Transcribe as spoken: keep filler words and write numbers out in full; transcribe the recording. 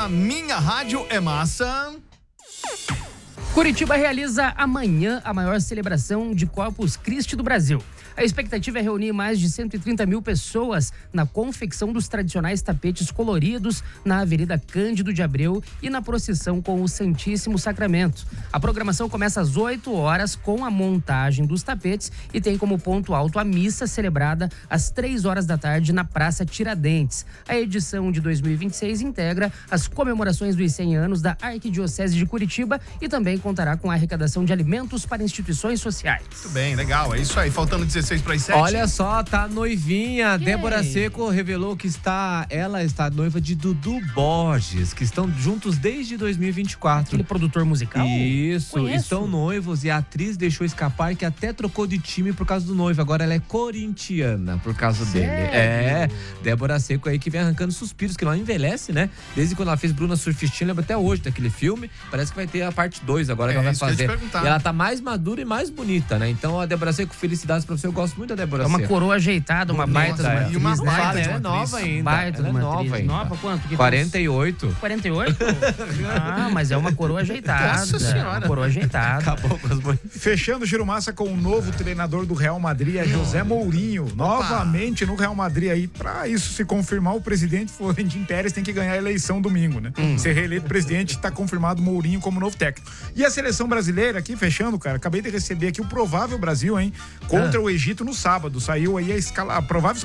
A minha rádio é massa. Curitiba realiza amanhã a maior celebração de Corpus Christi do Brasil. A expectativa é reunir mais de cento e trinta mil pessoas na confecção dos tradicionais tapetes coloridos na Avenida Cândido de Abreu e na procissão com o Santíssimo Sacramento. A programação começa às oito horas com a montagem dos tapetes e tem como ponto alto a missa celebrada às três horas da tarde na Praça Tiradentes. A edição de dois mil e vinte e seis integra as comemorações dos cem anos da Arquidiocese de Curitiba e também contará com a arrecadação de alimentos para instituições sociais. Muito bem, legal. É isso aí. Faltando dezesseis para as sete. Olha só, tá noivinha. Quem? Débora Seco revelou que está, ela está noiva de Dudu Borges, que estão juntos desde dois mil e vinte e quatro. Aquele produtor musical? Isso, Conheço. estão noivos e a atriz deixou escapar que até trocou de time por causa do noivo. Agora ela é corintiana por causa Sério? dele. É, Débora Seco aí que vem arrancando suspiros, que não envelhece, né? Desde quando ela fez Bruna Surfistinha, lembra até hoje daquele filme. Parece que vai ter a parte dois agora É, que ela vai isso que eu ia te fazer. perguntar. E ela tá mais madura e mais bonita, né? Então a Débora Seco, felicidades pra você. Eu gosto muito da Débora É uma Seco. coroa ajeitada, uma Nossa, baita de uma e atriz, uma né? baita Fala, de ela é uma nova atriz. ainda. Baita ela de uma é nova atriz. ainda. Nova quanto? Que quarenta e oito. quarenta e oito? Ah, mas é uma coroa ajeitada. Nossa Senhora. Uma coroa ajeitada. Acabou com as bonitas. Fechando o Giro Massa com o novo treinador do Real Madrid, é José Mourinho. Novamente no Real Madrid aí, pra isso se confirmar, o presidente Florentino Pérez tem que ganhar a eleição domingo, né? Hum. Ser reeleito presidente, tá confirmado Mourinho como novo técnico. E a seleção brasileira aqui, fechando, cara, acabei de receber aqui o provável Brasil, hein? Contra Ah. o Egito no sábado. Saiu aí a escala, a provável